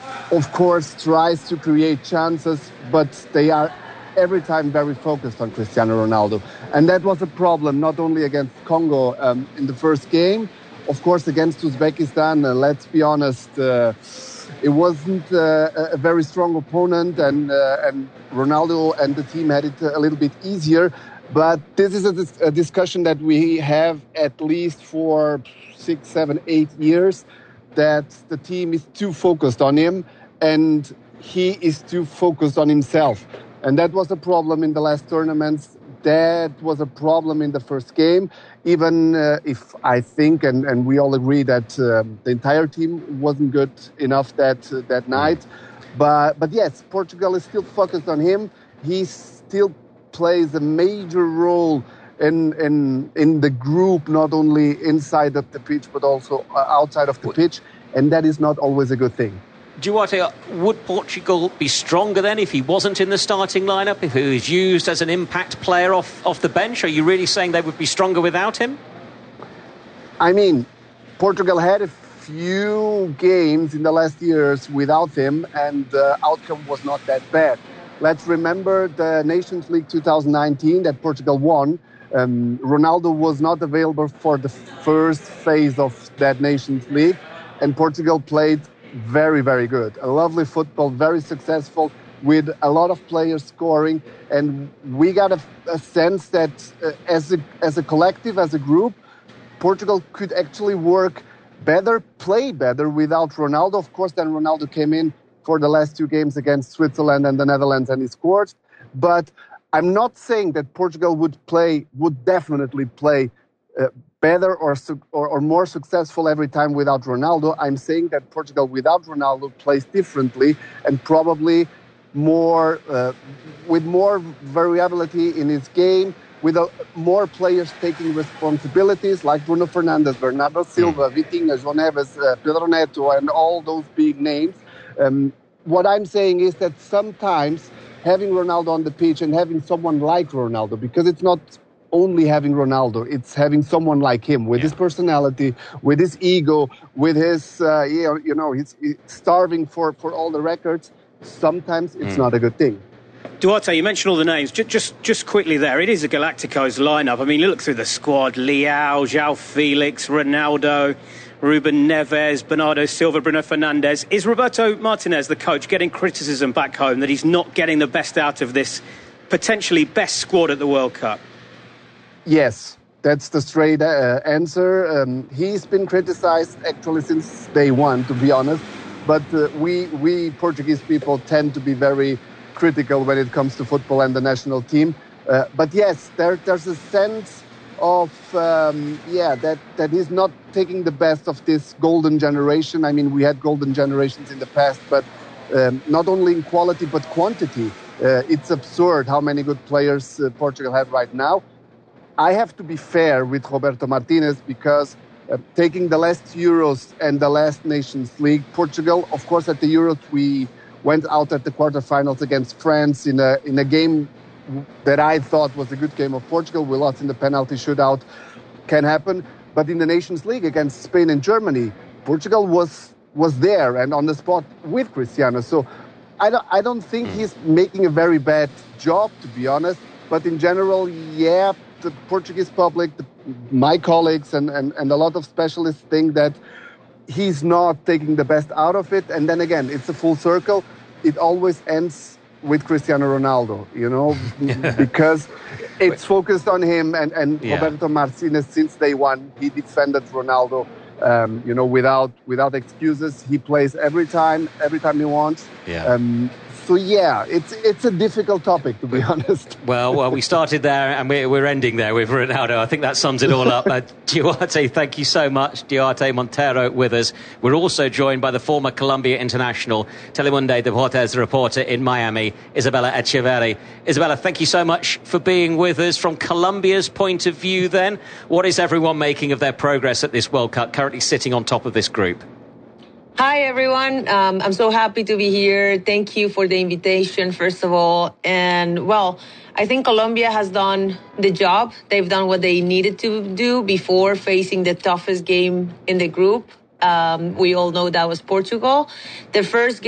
of course, tries to create chances, but they are every time very focused on Cristiano Ronaldo. And that was a problem, not only against Congo in the first game, of course, against Uzbekistan. Let's be honest, it wasn't a very strong opponent, and Ronaldo and the team had it a little bit easier. But this is a discussion that we have at least for 6, 7, 8 years, that the team is too focused on him and he is too focused on himself. And that was a problem in the last tournaments. That was a problem in the first game, even if I think, and we all agree that the entire team wasn't good enough that night. But yes, Portugal is still focused on him. He still plays a major role in the group, not only inside of the pitch, but also outside of the pitch. And that is not always a good thing. Duarte, would Portugal be stronger then if he wasn't in the starting lineup, if he was used as an impact player off the bench? Are you really saying they would be stronger without him? I mean, Portugal had a few games in the last years without him, and the outcome was not that bad. Let's remember the Nations League 2019 that Portugal won. Ronaldo was not available for the first phase of that Nations League, and Portugal played very, very good. A lovely football, very successful, with a lot of players scoring. And we got a sense that as a collective, as a group, Portugal could actually work better, play better without Ronaldo. Of course, then Ronaldo came in for the last 2 games against Switzerland and the Netherlands, and he scored. But I'm not saying that Portugal would definitely play better or more successful every time without Ronaldo. I'm saying that Portugal without Ronaldo plays differently and probably more with more variability in his game, with more players taking responsibilities like Bruno Fernandes, Bernardo Silva, Vitinha, João Neves, Pedro Neto, and all those big names. What I'm saying is that sometimes having Ronaldo on the pitch and having someone like Ronaldo, because it's not only having Ronaldo, it's having someone like him with his personality, with his ego, with his, he's starving for all the records. Sometimes it's not a good thing. Duarte, you mentioned all the names. Just quickly there, it is a Galacticos lineup. I mean, look through the squad: Leao, João Felix, Ronaldo, Ruben Neves, Bernardo Silva, Bruno Fernandes. Is Roberto Martinez, the coach, getting criticism back home that he's not getting the best out of this potentially best squad at the World Cup? Yes, that's the straight answer. He's been criticized actually since day one, to be honest. But we Portuguese people tend to be very critical when it comes to football and the national team. But yes, there's a sense of that he's not taking the best of this golden generation. I mean, we had golden generations in the past, but not only in quality but quantity. It's absurd how many good players Portugal have right now. I have to be fair with Roberto Martinez because taking the last Euros and the last Nations League, Portugal, of course, at the Euros, we went out at the quarterfinals against France in a game that I thought was a good game of Portugal. We lost in the penalty shootout. Can happen. But in the Nations League against Spain and Germany, Portugal was there and on the spot with Cristiano. So I don't think he's making a very bad job, to be honest. But in general, yeah, the Portuguese public, my colleagues and a lot of specialists think that he's not taking the best out of it. And then again, it's a full circle. It always ends with Cristiano Ronaldo, because it's focused on him. And Roberto Martinez, since day one, he defended Ronaldo, without excuses. He plays every time he wants. So yeah, it's a difficult topic, to be honest. Well, we started there and we're ending there with Ronaldo. I think that sums it all up. Duarte, thank you so much. Duarte Montero with us. We're also joined by the former Colombia international, Telemundo Deportes reporter in Miami, Isabella Echeverri. Isabella, thank you so much for being with us. From Colombia's point of view then, what is everyone making of their progress at this World Cup, currently sitting on top of this group? Hi, everyone. I'm so happy to be here. Thank you for the invitation, first of all. And, well, I think Colombia has done the job. They've done what they needed to do before facing the toughest game in the group. We all know that was Portugal. The first